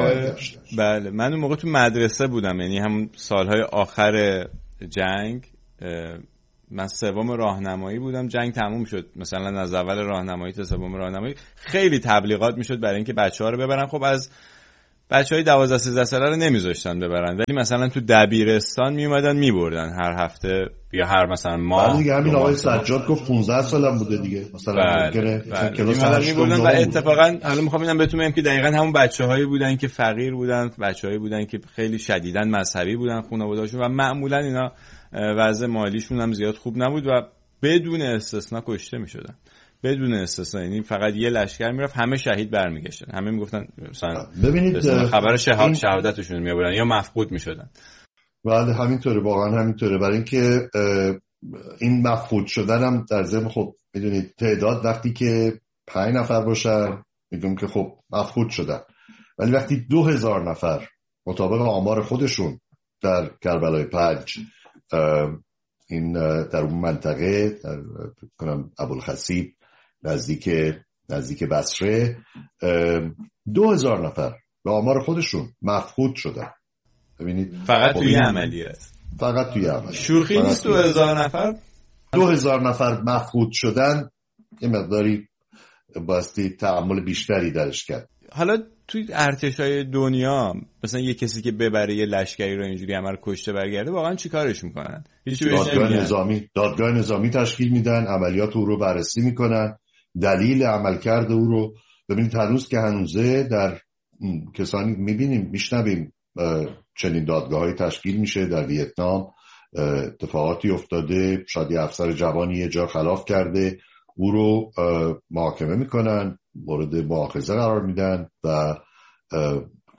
اون موقع تو مدرسه بودم، یعنی همون سالهای آخر جنگ. من سوم راهنمایی بودم، جنگ تموم شد، مثلا از اول راهنمایی تا سوم راهنمایی خیلی تبلیغات میشد برای اینکه بچه‌ها رو ببرن. خب از بچهای 12-13 ساله رو نمیذاشتن ببرن، ولی مثلا تو دبیرستان میومدن میبردن هر هفته یا هر مثلا ماه. دیگه همین آقای سجاد گفت 15 سالم بوده دیگه، مثلا کلاس 8 و اتفاقا حالا میخوام اینم بهتون بگم که دقیقاً همون بچه‌هایی بودن که فقیر بودن، بچه‌هایی بودن که خیلی شدیداً مذهبی بودن خانواده‌هاشون و معمولاً اینا وضع مالیشون هم زیاد خوب نبود و بدون استثنا کشته میشدن، بدون استثنا. یعنی فقط یه لشکر میرفت، همه شهید برمیگشتن، همه میگفتن مثلا ببینید خبر شهادتشون میآوردن یا مفقود میشدن. بله همینطوره، واقعا همینطوره. برای اینکه این مفقود شدن هم در ضمن خب میدونید تعداد وقتی که 5 نفر باشن میگم که خب مفقود شدن، ولی وقتی 2000 نفر مطابق آمار خودشون در کربلای 5 این در اون منطقه در کنم ابوالخصیب نزدیک بصره 2000 نفر به آمار خودشون مفقود شدن. ببینید فقط توی عملیات، فقط توی عملیات شوخی نیست. 2000 نفر 2000 نفر مفقود شدن، یه مقداری باستی تعامل بیشتری درش کرد. حالا توی ارتشای دنیا مثلا یه کسی که ببره یه لشکری رو اینجوری عمل کشته برگرده، واقعا چی کارش میکنن؟ دادگاه نظامی تشکیل میدن، عملیات او رو بررسی میکنن، دلیل عملکرد او رو. ببینید هنوز که هنوزه در کسانی میشنویم چنین دادگاه‌های تشکیل میشه. در ویتنام اتفاقاتی افتاده، شاید یه افسر جوانی یه جا خلاف کرده، او رو محاکمه میکنن، مورد مؤاخذه قرار میدن و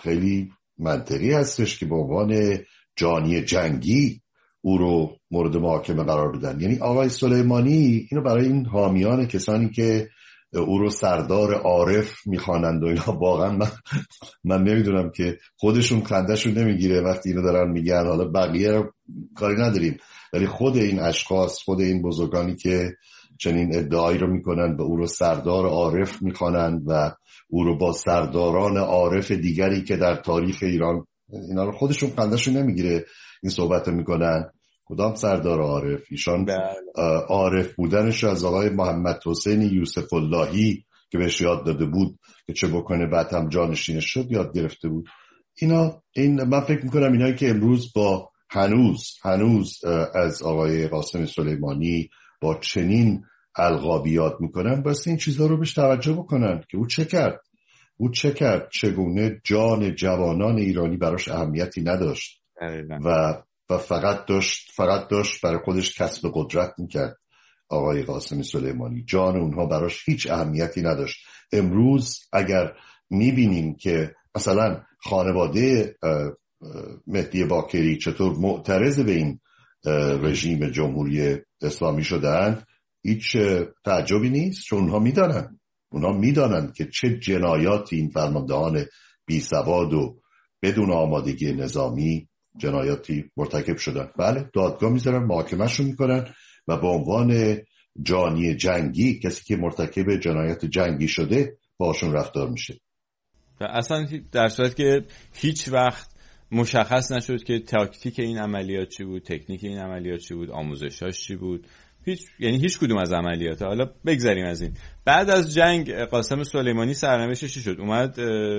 خیلی منطقی هستش که به عنوان جانی جنگی او رو مورد محاکمه قرار بدن. یعنی آقای سلیمانی اینو برای این حامیان کسانی که او رو سردار عارف میخوانند و اینا، واقعا من نمیدونم که خودشون خندهشون نمیگیره وقتی اینو دارن میگن، حالا بقیه رو کاری نداریم، ولی خود این اشخاص، خود این بزرگانی که چنین ادعایی رو میکنن به او رو سردار عارف میخوانند و او رو با سرداران عارف دیگری که در تاریخ ایران، اینا رو خودشون خندهشون نمیگیره این صحبت رو میکنن. کدام سردار عارف؟ ایشان عارف بودنش از آقای محمد حسین یوسف اللهی که بهش یاد داده بود که چه بکنه بعد هم جانشینش شد یاد گرفته بود. این من فکر میکنم اینایی که امروز با هنوز از آقای قاسم سلیمانی با چنین القابی یاد میکنن، بس این چیزها رو بهش توجه بکنن که او چه کرد، چگونه جان جوانان ایرانی براش اهمیتی نداشت و فقط داشت برای خودش کسب قدرت میکرد. آقای قاسم سلیمانی جان اونها براش هیچ اهمیتی نداشت. امروز اگر میبینیم که مثلا خانواده مهدی باکری چطور معترض به این رژیم جمهوری اسلامی شدن، هیچ تعجبی نیست، چون اونها میدانن که چه جنایاتی این فرماندهان بی سواد و بدون آمادگی نظامی جنایاتی مرتکب شدن. بله، دادگاه میذارن، محاکمه‌شون میکنن و به عنوان جانی جنگی، کسی که مرتکب جنایات جنگی شده، باشون رفتار میشه. اصلا در صورت که هیچ وقت مشخص نشد که تاکتیک این عملیات چی بود، تکنیک این عملیات چی بود، آموزشاش چی بود، هیچ کدوم از عملیات. حالا بگذاریم از این. بعد از جنگ قاسم سلیمانی سرنوشتش چی شد؟ اومد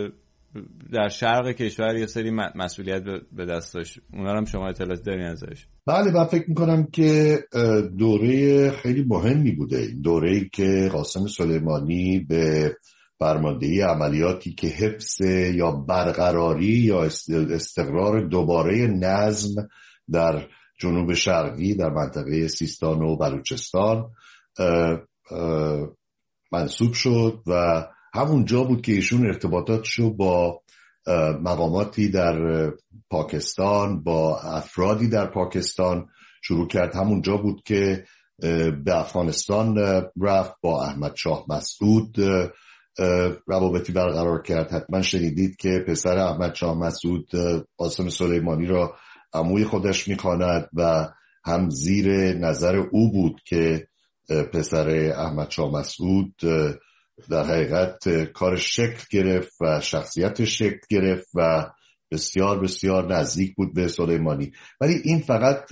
در شرق کشور یه سری مسئولیت به دست داشت، اونا هم شما اطلاعات دارین ازش؟ بله، من فکر میکنم که دوره خیلی مهمی بوده، دوره‌ای که قاسم سلیمانی به فرماندهی عملیاتی که حفظ یا برقراری یا استقرار دوباره نظم در جنوب شرقی در منطقه سیستان و بلوچستان منصوب شد و همونجا بود که ایشون ارتباطاتشو با مقاماتی در پاکستان، با افرادی در پاکستان شروع کرد. همونجا بود که به افغانستان رفت، با احمد شاه مسعود روابطی برقرار کرد. حتما شنیدید که پسر احمد شاه مسعود قاسم سلیمانی را عموی خودش می‌خواند و هم زیر نظر او بود که پسر احمد شاه مسعود در حقیقت کارش شکل گرفت و شخصیتش شکل گرفت و بسیار بسیار نزدیک بود به سلیمانی. ولی این فقط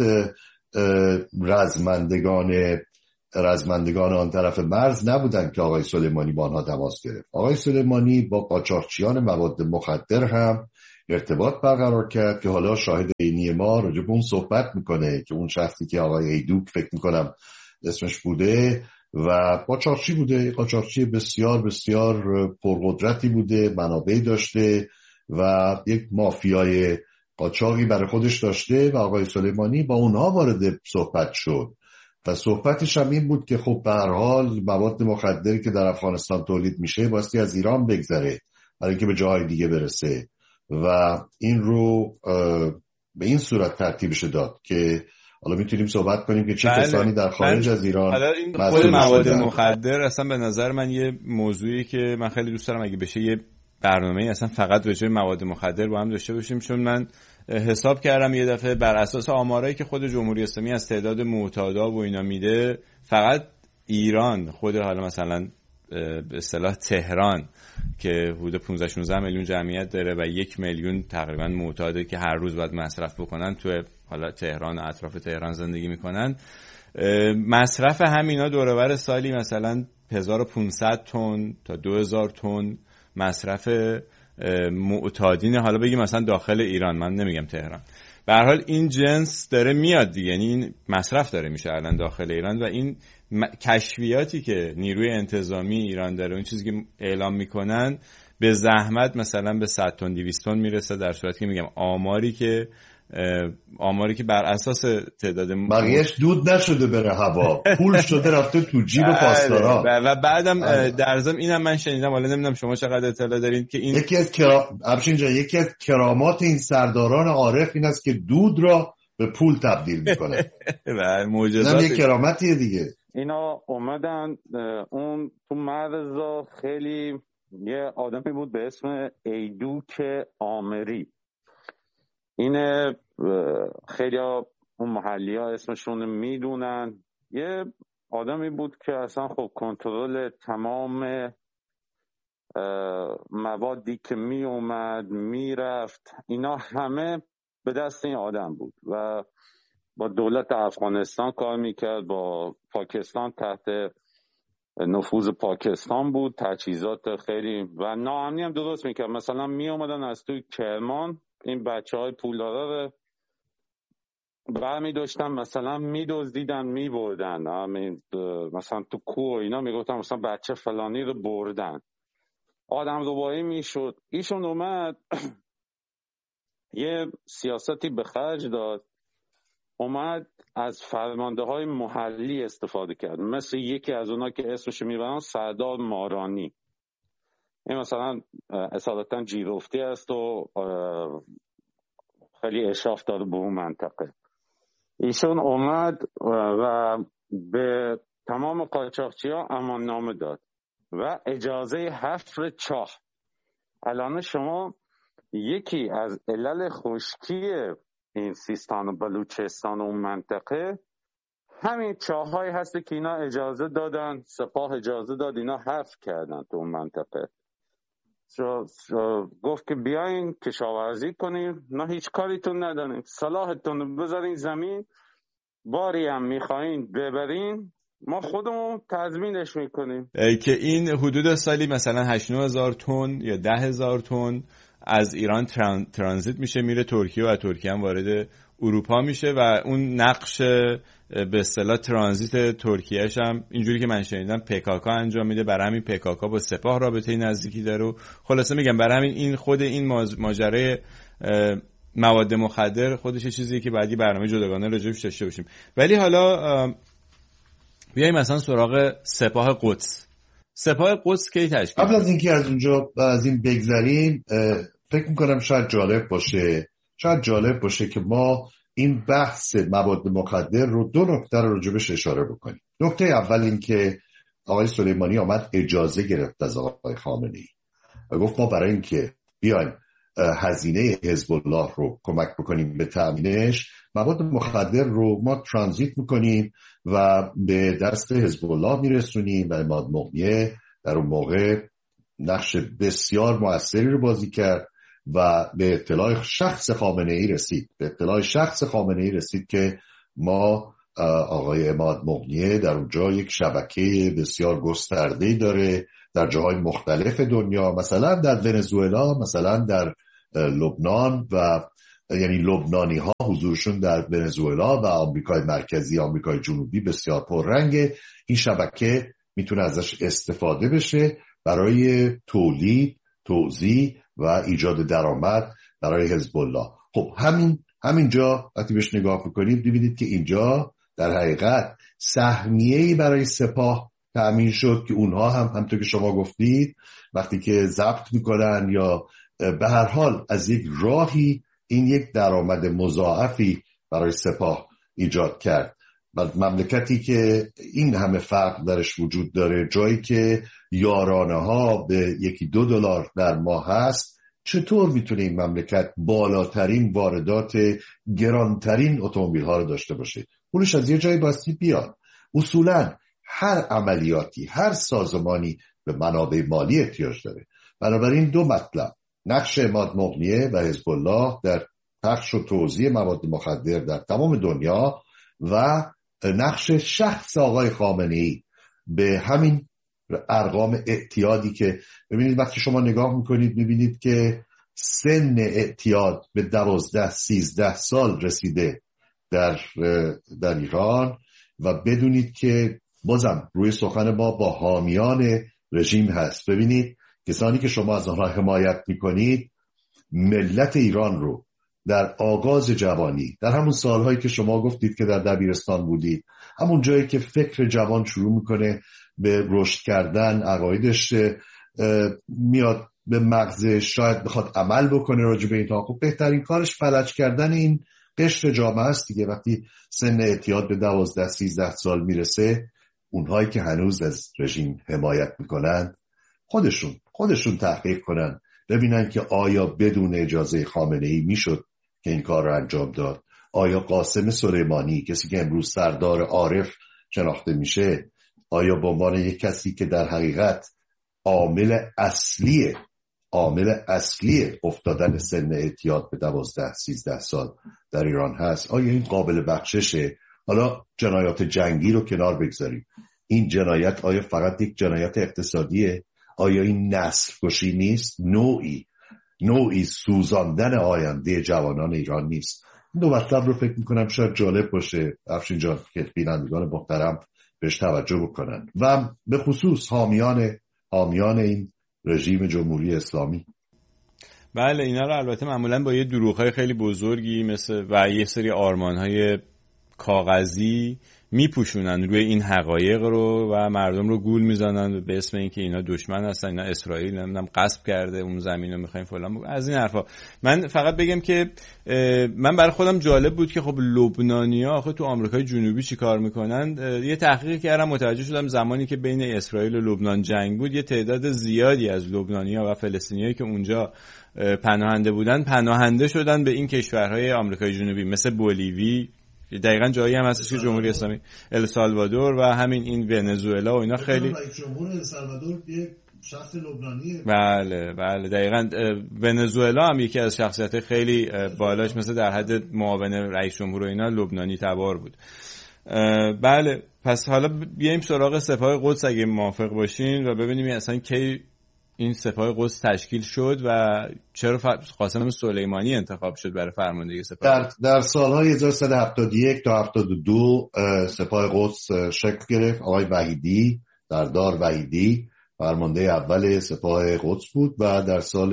رزمندگان آن طرف مرز نبودن که آقای سلیمانی با آنها تماس گرفت. آقای سلیمانی با قاچاقچیان مواد مخدر هم ارتباط برقرار کرد که حالا شاهد عینی ما راجع به اون صحبت میکنه که اون شخصی که آقای ایدوک فکر میکنم اسمش بوده و قاچاقچی بوده، قاچاقچی بسیار بسیار پرقدرتی بوده، منابعی داشته و یک مافیای قاچاقی برای خودش داشته و آقای سلیمانی با اونها وارد صحبت شد و صحبتش هم این بود که خب به هر حال مواد مخدری که در افغانستان تولید میشه بایستی از ایران بگذره برای اینکه به جاهای دیگه برسه و این رو به این صورت ترتیبش داد که حالا میتونیم صحبت کنیم که چه کسانی در خارج از ایران. حالا این خود مواد مخدر اصلا به نظر من یه موضوعی که من خیلی دوست دارم اگه بشه یه برنامه‌ای اصلا فقط راجع به مواد مخدر با هم داشته باشیم، چون من حساب کردم یه دفعه بر اساس آمارایی که خود جمهوری اسلامی از تعداد معتادا و اینا میده، فقط ایران خود حالا مثلا به اصطلاح تهران که حدود 15-16 میلیون جمعیت داره و 1 میلیون تقریبا معتاده که هر روز باید مصرف بکنن، تو حالا تهران و اطراف تهران زندگی میکنن، مصرف همینا دور و بر سالی مثلا 1500 تن تا 2000 تن مصرف معتادین، حالا بگیم مثلا داخل ایران، من نمیگم تهران. به هر حال این جنس داره میاد دیگه، یعنی این مصرف داره میشه الان داخل ایران و این کشفیاتی که نیروی انتظامی ایران داره، اون چیزی که اعلام میکنن به زحمت مثلا به 100 تن 200 تن میرسه، در صورتی که میگم آماری که آماری که بر اساس تعداد بقیهش دود نشده بره هوا، پول شده رفته تو جیب پاسدارا. و بعدم در ضمن اینم من شنیدم، حالا نمیدونم شما چقدر اطلاع دارین، که این یکی از کرامات این سرداران عارف این است که دود را به پول تبدیل میکنه. و معجزات یک کرامتیه دیگه. اینا اومدن اون تو مرزا، خیلی یه آدمی بود به اسم ایدوک آمری. اینه خیلی اون محلی ها اسمشون میدونن. یه آدمی بود که اصلا خب کنترل تمام موادی که می اومد میرفت اینا همه به دست این آدم بود و با دولت افغانستان کار میکرد، با پاکستان تحت نفوذ پاکستان بود، تجهیزات خیلی و ناامنی هم درست میکرد. مثلا می اومدن از توی کرمان این بچه‌های پولدارا رو برمی داشتن، مثلا میدزدیدن میبردن، مثلا تو کوه اینا میگفتن مثلا بچه فلانی رو بردن، آدم روبایی میشد. ایشون اومد یه سیاستی به خرج داد، اومد از فرمانده های محلی استفاده کرد، مثل یکی از اونا که اسمش میبرن سردار مارانی. این مثلا اصالتا جیرفتی است و خیلی اشراف داره به اون منطقه. ایشون اومد و به تمام قاچاقچی‌ها امان نامه داد و اجازه حفر چاه. الان شما یکی از علل خشکی این سیستان و بلوچستان و اون منطقه همین چاه‌هایی هست که اینا اجازه دادن، سپاه اجازه داد، اینا حفر کردن تو اون منطقه. گفت که بیاین کشاورزی کنیم، نه هیچ کاریتون نداریم، صلاحتون بذارین زمین، باری هم میخواین ببرین ما خودمون تضمینش میکنیم. که این حدود سالی مثلا 8-9 هزار تن یا 10,000 تن از ایران ترانزیت میشه میره ترکیه و ترکیه هم وارد اروپا میشه و اون نقش به اصطلاح ترانزیت ترکیهش هم اینجوری که من شنیدم پکاکا انجام میده. برای همین پکاکا با سپاه رابطه نزدیکی داره و خلاصه میگم برای همین این خود این ماجرای مواد مخدر خودش چیزیه که بعدی برنامه جداگانه راجعش داشته باشیم. ولی حالا بیاییم مثلا سراغ سپاه قدس. سپاه قدس کی تشکیل؟ قبل از اینکه از اونجا از این بگذریم، فکر میکنم شاید جالب باشه که ما این بحث مواد مخدر رو دو نکته رو راجبش اشاره بکنیم. نکته اول این که آقای سلیمانی آمد اجازه گرفت از آقای خامنه‌ای و گفت ما برای اینکه بیایم هزینه حزب الله رو کمک بکنیم به تامینش، مواد مخدر رو ما ترانزیت میکنیم و به دست حزب الله میرسونیم. و اماد مغنیه در اون موقع نقش بسیار موثری رو بازی کرد و به اطلاع شخص خامنه‌ای رسید که ما آقای اماد مغنیه در اونجا یک شبکه بسیار گسترده‌ای داره در جاهای مختلف دنیا، مثلا در ونزوئلا، مثلا در لبنان، و یعنی لبنانی ها حضورشون در ونزوئلا و آمریکای مرکزی، آمریکای جنوبی بسیار پررنگه. این شبکه میتونه ازش استفاده بشه برای تولید، توزیع و ایجاد درآمد برای حزب الله. خب همینجا وقتی بهش نگاه بکنید ببینید که اینجا در حقیقت سهمیه‌ای برای سپاه تأمین شد که اونها هم همونطور که شما گفتید وقتی که ضبط میکنن یا به هر حال از یک راهی این یک درآمد مضاعفی برای سپاه ایجاد کرد. مملکتی که این همه فرق درش وجود داره، جایی که یارانه ها به $1-2 در ماه هست، چطور میتونه این مملکت بالاترین واردات گرانترین اتومبیل ها رو داشته باشه؟ پولش از یه جایی باستی بیاد. اصولا هر عملیاتی، هر سازمانی به منابع مالی احتیاج داره. بنابراین دو مطلب، نقش اماد مغنیه و حزب الله در پخش و توزیع مواد مخدر در تمام دنیا و نقش شخص آقای خامنه‌ای به همین ارقام اعتیادی که ببینید وقتی شما نگاه میکنید میبینید که سن اعتیاد به 12-13 سال رسیده در ایران و بدونید که بازم روی سخن ما با حامیان رژیم هست. ببینید کسانی که شما از آنها حمایت میکنید ملت ایران رو در آغاز جوانی، در همون سالهایی که شما گفتید که در دبیرستان بودید، همون جایی که فکر جوان شروع میکنه به رشد کردن، عقایدش میاد به مغزش، شاید بخواد عمل بکنه راجع به اینها، خب بهترین کارش فلج کردن این قشر جامعه است دیگه. وقتی سن اعتیاد به 12-13 سال میرسه، اونهایی که هنوز از رژیم حمایت میکنن خودشون تحقیق کنن، ببینن که آیا بدون اجازه خامنه‌ای میشد که این کار رو انجام داد. آیا قاسم سلیمانی، کسی که امروز سردار عارف شناخته میشه، آیا به عنوان یک کسی که در حقیقت عامل اصلی افتادن سن اعتیاد به 12-13 سال در ایران هست، آیا این قابل بخششه؟ حالا جنایات جنگی رو کنار بگذاریم، این جنایت آیا فقط یک جنایت اقتصادیه؟ آیا این نسل کشی نیست؟ نوعی سوزاندن آینده جوانان ایران نیست؟ این دو مطلب رو فکر میکنم شاید جالب باشه افشین جان که بینندگان محترم بهش توجه بکنن و به خصوص حامیان این رژیم جمهوری اسلامی. بله، اینا رو البته معمولا با یه دروغ‌های خیلی بزرگی مثل و یه سری آرمان‌های کاغذی میپوشونن روی این حقایق رو و مردم رو گول میزنن به اسم اینکه اینا دشمن هستن، اینا اسرائیل نمیدونم غصب کرده اون زمین رو میخوایم فلان از این حرفا. من فقط بگم که من برای خودم جالب بود که خب لبنانی‌ها آخه تو آمریکای جنوبی چیکار میکنن. یه تحقیق کردم، متوجه شدم زمانی که بین اسرائیل و لبنان جنگ بود، یه تعداد زیادی از لبنانی‌ها و فلسطینیایی که اونجا پناهنده بودن پناهنده شدن به این کشورهای آمریکای جنوبی مثل بولیوی، دقیقاً جایی هم هستش که جمهوری اسلامی، السالوادور و همین این ونزوئلا و اینا خیلی رئیس جمهور السالوادور یک شخص لبنانیه. بله دقیقاً. ونزوئلا هم یکی از شخصیت خیلی بالاش مثل در حد معاون رئیس جمهور و اینا لبنانی تبار بود. بله، پس حالا بیایم سراغ سپاه قدس اگه موافق باشین و ببینیم اصلا کی این سپاه قدس تشکیل شد و چرا قاسم سلیمانی انتخاب شد برای فرماندهی سپاه. در سالهای 1371 تا 72 سپاه قدس شکل گرفت. آقای وحیدی، سردار وحیدی فرمانده اول سپاه قدس بود و در سال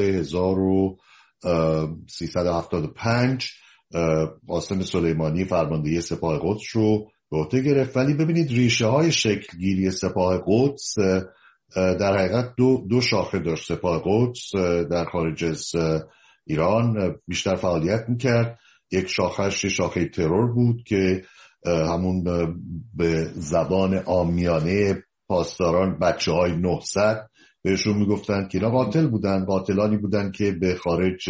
1375 قاسم سلیمانی فرماندهی سپاه قدس رو به عهده گرفت. ولی ببینید ریشه های شکل گیری سپاه قدس در حقیقت دو شاخه داشت. سپاه قدس در خارج از ایران بیشتر فعالیت میکرد. یک شاخه ترور بود که همون به زبان عامیانه پاسداران بچه‌های 900 بهشون میگفتن که اینا قاتلانی بودن که به خارج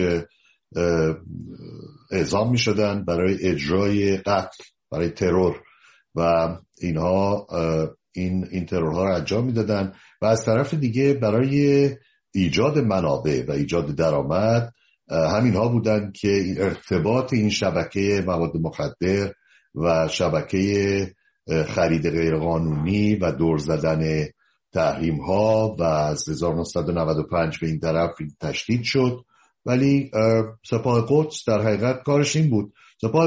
اعزام میشدن برای اجرای قتل، برای ترور و اینها این ترورها رو انجام میدادن و از طرف دیگه برای ایجاد منابع و ایجاد درآمد همینها بودن که ارتباط این شبکه مواد مخدر و شبکه خرید غیرقانونی و دور زدن تحریم ها و از 1995 به این طرف تشدید شد. ولی سپاه قدس در حقیقت کارش این بود. سپاه